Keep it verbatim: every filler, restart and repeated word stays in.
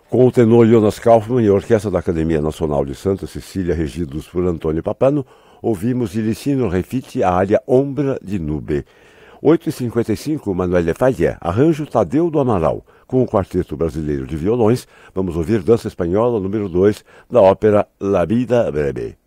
Com o tenor Jonas Kaufmann e a Orquestra da Academia Nacional de Santa Cecília, regidos por Antônio Papano, ouvimos Ilicino Refiti, a área Ombra de Nube. oito e cinquenta e cinco, Manuel Fayet, arranjo Tadeu do Amaral. Com o Quarteto Brasileiro de Violões, vamos ouvir Dança Espanhola número dois, da ópera La Vida Breve.